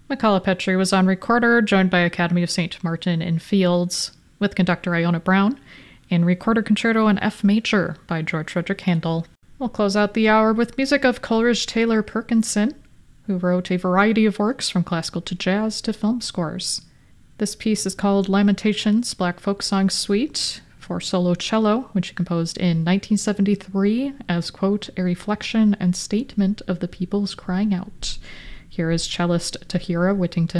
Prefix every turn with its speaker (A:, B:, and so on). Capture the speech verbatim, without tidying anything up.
A: Macaulay Petrie was on recorder, joined by Academy of Saint Martin in Fields, with conductor Iona Brown, and recorder concerto in F major by George Frederick Handel. We'll close out the hour with music of Coleridge Taylor Perkinson, who wrote a variety of works from classical to jazz to film scores. This piece is called Lamentations, Black Folk Song Suite for solo cello, which he composed in nineteen seventy-three as, quote, a reflection and statement of the people's crying out. Here is cellist Tahira Whittington.